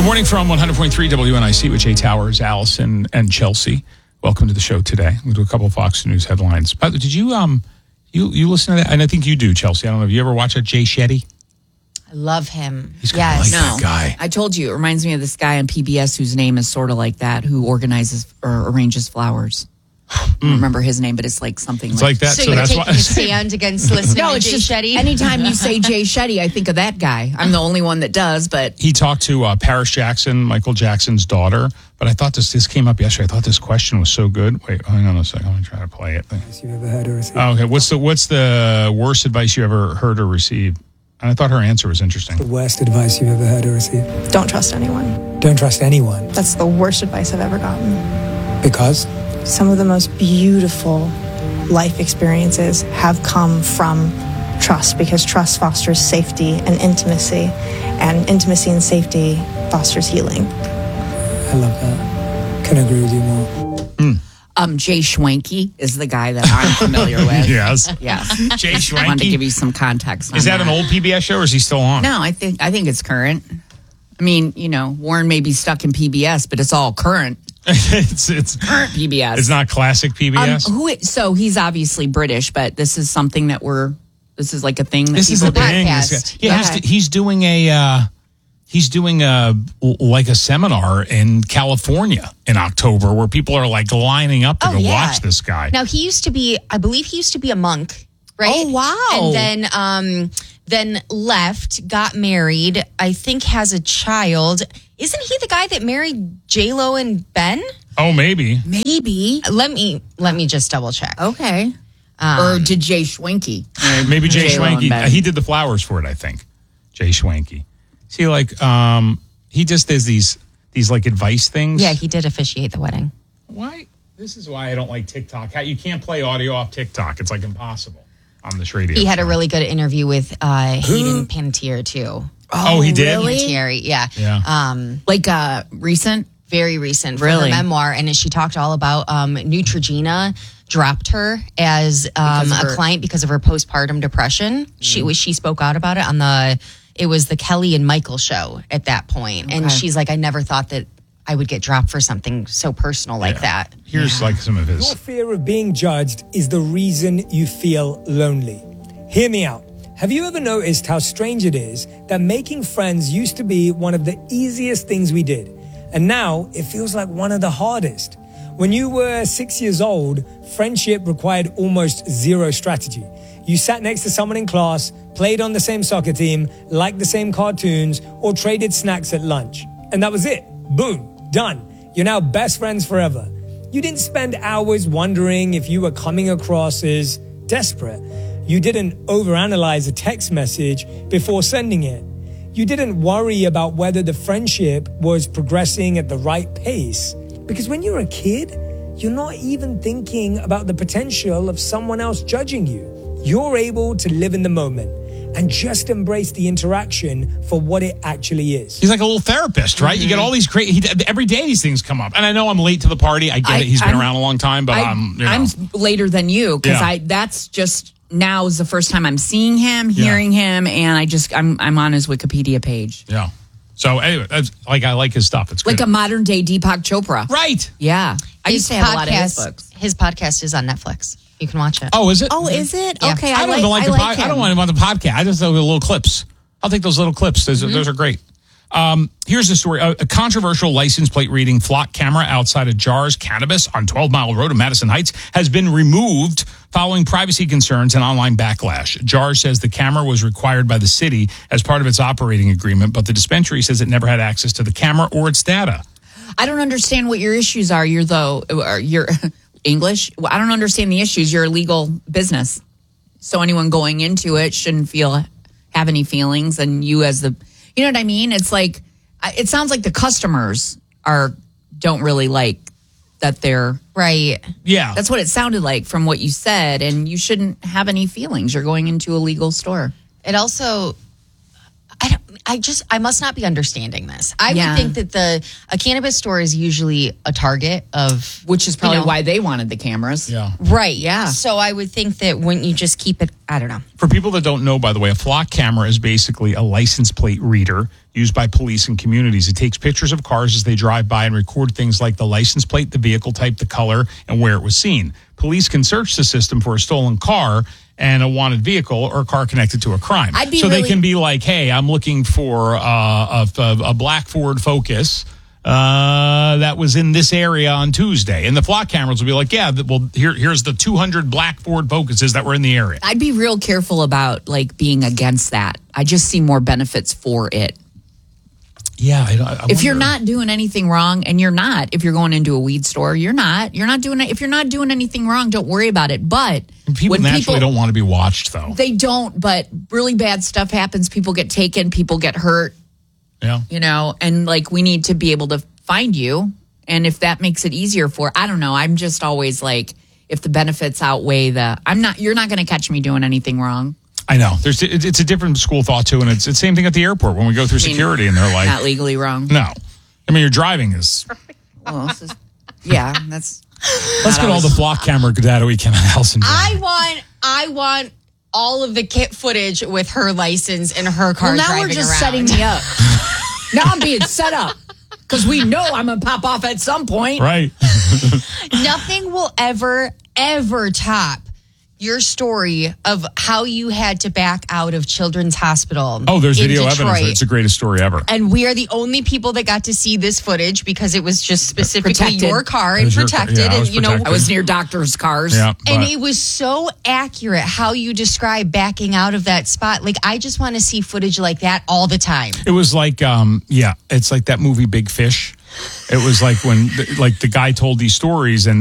Good morning from 100.3 WNIC with Jay Towers, Allison, and Chelsea. Welcome to the show today. We'll do a couple of Fox News headlines. But did you you listen to that? And I think you do, Chelsea. I don't know. Have you ever watched that Jay Shetty? I love him. He's kind of like that guy. I told you, it reminds me of this guy on PBS whose name is sort of like that, who organizes or arranges flowers. I don't remember his name, but it's like something it's like that. So you're taking a stand against listening to Jay Shetty? Anytime you say Jay Shetty, I think of that guy. I'm the only one that does, but... He talked to Paris Jackson, Michael Jackson's daughter, but I thought this came up yesterday. I thought this question was so good. Wait, hang on a second. I'm going to try to play it. You ever heard or received? Oh, okay. What's the worst advice you ever heard or received? And I thought her answer was interesting. The worst advice you've ever heard or received? Don't trust anyone. Don't trust anyone. That's the worst advice I've ever gotten. Because? Some of the most beautiful life experiences have come from trust, because trust fosters safety and intimacy and safety fosters healing. I love that. Couldn't agree with you more. Jay Schwanke is the guy that I'm familiar with. Yes. Yeah. Jay Schwanke. I wanted to give you some context on Is that an old PBS show or is he still on? No, I think it's current. I mean, Warren may be stuck in PBS, but it's all current. it's Current PBS. It's not classic PBS. So he's obviously British, but this is something that this is like a thing that this is the thing. He's doing like a seminar in California in October where people are like lining up to go watch this guy. Now I believe he used to be a monk, right? Oh, wow. And then left, got married, I think has a child. Isn't he the guy that married J-Lo and Ben? Oh, maybe. Maybe. Let me just double check. Okay. Or did Jay Schwanke? Maybe Jay J-Lo and Schwanke. Ben. He did the flowers for it, I think. Jay Schwanke. See, like, he just does these like advice things. Yeah, he did officiate the wedding. Why? This is why I don't like TikTok. You can't play audio off TikTok. It's like impossible on this radio. He had a really good interview with Hayden Panettiere, too. Oh, he did? Really? Panettiere, yeah. Like recent? Very recent for Really? her memoir. And she talked all about Neutrogena dropped her as a client because of her postpartum depression. She spoke out about it it was the Kelly and Michael show at that point. Okay. And she's like, I never thought that I would get dropped for something so personal like that. Here's like some of his. Your fear of being judged is the reason you feel lonely. Hear me out. Have you ever noticed how strange it is that making friends used to be one of the easiest things we did? And now it feels like one of the hardest. When you were 6 years old, friendship required almost zero strategy. You sat next to someone in class, played on the same soccer team, liked the same cartoons, or traded snacks at lunch. And that was it. Boom. Done. You're now best friends forever. You didn't spend hours wondering if you were coming across as desperate. You didn't overanalyze a text message before sending it. You didn't worry about whether the friendship was progressing at the right pace. Because when you're a kid, you're not even thinking about the potential of someone else judging you. You're able to live in the moment and just embrace the interaction for what it actually is. He's like a little therapist, right? You get all these great. Every day these things come up, and I know I'm late to the party. I get it. He's been around a long time, but I'm later than you because that's just now is the first time I'm seeing him, hearing him, and I'm on his Wikipedia page. Yeah. So anyway, I like his stuff. It's like good. a modern day Deepak Chopra, right? Yeah, I used to have a lot of his books. His podcast is on Netflix. You can watch it. Oh, is it? Oh, is it? Yeah. Okay, I don't want the podcast. I just like the little clips. I'll take those little clips. Those are great. Here's the story. A controversial license plate reading flock camera outside of Jars Cannabis on 12 Mile Road in Madison Heights has been removed following privacy concerns and online backlash. Jars says the camera was required by the city as part of its operating agreement, but the dispensary says it never had access to the camera or its data. I don't understand what your issues are. You're English. I don't understand the issues. You're a legal business, so anyone going into it shouldn't have any feelings. And you, as the, you know what I mean? It's like it sounds like the customers don't really like that they're right. Yeah, that's what it sounded like from what you said. And you shouldn't have any feelings. You're going into a legal store. It also, I must not be understanding this. I would think that a cannabis store is usually a target of, which is probably why they wanted the cameras. Yeah. Right. Yeah. So I would think that wouldn't you just keep it, I don't know. For people that don't know, by the way, a flock camera is basically a license plate reader used by police and communities. It takes pictures of cars as they drive by and record things like the license plate, the vehicle type, the color, and where it was seen. Police can search the system for a stolen car and a wanted vehicle or a car connected to a crime. They can be like, hey, I'm looking for a black Ford Focus that was in this area on Tuesday. And the flock cameras will be like, yeah, well, here's the 200 black Ford Focuses that were in the area. I'd be real careful about like being against that. I just see more benefits for it. Yeah, I if you're not doing anything wrong, and you're not, if you're going into a weed store, you're not doing it. If you're not doing anything wrong, don't worry about it. But people naturally don't want to be watched, though. They don't, but really bad stuff happens. People get taken, people get hurt. Yeah. You know, and like we need to be able to find you. And if that makes it easier I don't know. I'm just always like, if the benefits outweigh you're not going to catch me doing anything wrong. I know. It's a different school of thought, too, and it's the same thing at the airport when we go through security, and they're like... Not legally wrong. No. I mean, your driving is... Well, that's... Let's get all the flock camera data we can on Allison. I want all of the kit footage with her license and her car driving around. Now we're just setting me up. Now I'm being set up. Because we know I'm going to pop off at some point. Right. Nothing will ever top your story of how you had to back out of Children's Hospital. Oh, there's in video Detroit. evidence. It's the greatest story ever. And we are the only people that got to see this footage because it was just specifically Protected. your car and protected. Protected. I was near doctors' cars. Yeah, and it was so accurate how you describe backing out of that spot. Like, I just want to see footage like that all the time. it was like, it's like that movie Big Fish. It was like when the guy told these stories and